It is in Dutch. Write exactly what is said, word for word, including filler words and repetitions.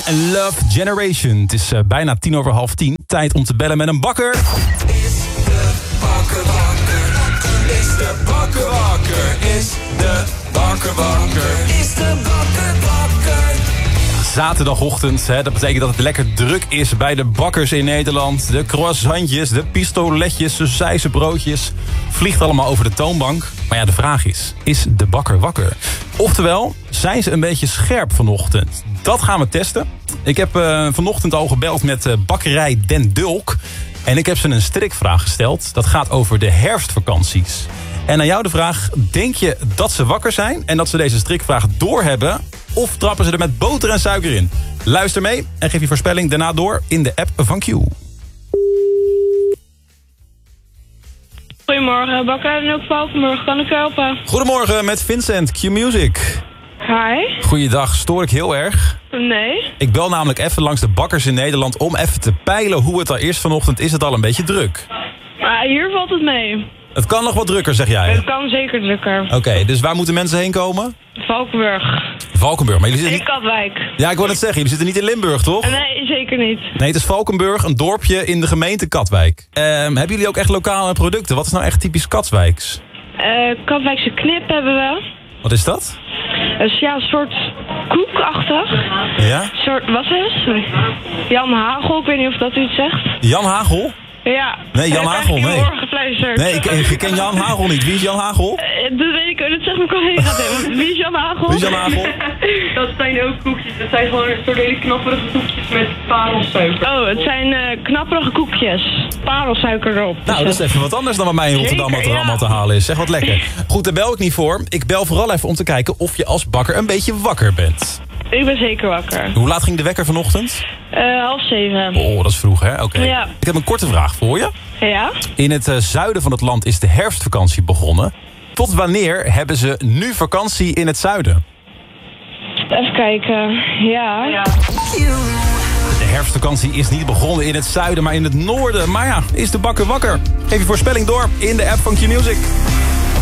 en Love Generation. Het is uh, bijna tien over half tien. Tijd om te bellen met een bakker. Is de bakker wakker? Is de bakker wakker? Is de bakker wakker? Is de bakker wakker? Zaterdagochtend, hè, dat betekent dat het lekker druk is bij de bakkers in Nederland. De croissantjes, de pistoletjes, de zijzenbroodjes. Vliegt allemaal over de toonbank. Maar ja, de vraag is, is de bakker wakker? Oftewel, zijn ze een beetje scherp vanochtend? Dat gaan we testen. Ik heb uh, vanochtend al gebeld met uh, bakkerij Den Dulk. En ik heb ze een strikvraag gesteld. Dat gaat over de herfstvakanties. En aan jou de vraag, denk je dat ze wakker zijn en dat ze deze strikvraag doorhebben? Of trappen ze er met boter en suiker in? Luister mee en geef je voorspelling daarna door in de app van Q. Goedemorgen, bakkerij Den Dulk Valkenburg. Kan ik helpen? Goedemorgen, met Vincent, Q Music. Hi. Goeiedag, stoor ik heel erg? Nee. Ik bel namelijk even langs de bakkers in Nederland om even te peilen hoe het al is vanochtend. Is het al een beetje druk? Maar hier valt het mee. Het kan nog wat drukker, zeg jij? Het kan zeker drukker. Oké, okay, dus waar moeten mensen heen komen? Valkenburg. Valkenburg, maar jullie zitten In niet... Katwijk. Ja, ik wou net zeggen, jullie zitten niet in Limburg, toch? Nee, zeker niet. Nee, het is Valkenburg, een dorpje in de gemeente Katwijk. Uh, hebben jullie ook echt lokale producten? Wat is nou echt typisch Katwijks? Uh, Katwijkse knip hebben we. Wat is dat? Dus ja, een soort koekachtig. Ja? Een soort, wat is het? Sorry. Jan Hagel, ik weet niet of dat u het zegt. Jan Hagel? Ja. Nee, Jan Hagel, nee. Nee, ik, ik ken Jan Hagel niet. Wie is Jan Hagel? Uh, dat weet ik, dat zegt mijn collega. Wie is Jan Hagel? Wie is Jan Hagel? Dat zijn ook koekjes. Dat zijn gewoon een soort hele knapperige koekjes met parelsuiker. Oh, het zijn uh, knapperige koekjes. Parelsuiker erop. Nou, dat is even wat anders dan bij mij in Rotterdam Zeker, wat er ja. allemaal te halen is. Zeg, wat lekker. Goed, daar bel ik niet voor. Ik bel vooral even om te kijken of je als bakker een beetje wakker bent. Ik ben zeker wakker. Hoe laat ging de wekker vanochtend? Uh, half zeven. Oh, dat is vroeg, hè? Oké. Okay. Ja. Ik heb een korte vraag voor je. Ja? In het uh, zuiden van het land is de herfstvakantie begonnen. Tot wanneer hebben ze nu vakantie in het zuiden? Even kijken. Ja. Ja. De herfstvakantie is niet begonnen in het zuiden, maar in het noorden. Maar ja, is de bakker wakker? Geef je voorspelling door in de app van Q Music.